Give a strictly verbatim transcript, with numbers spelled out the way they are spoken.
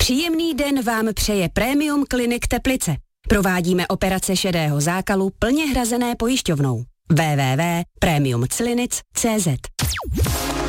Příjemný den vám přeje Premium Clinic Teplice. Provádíme operace šedého zákalu plně hrazené pojišťovnou. w w w tečka premium clinic tečka c z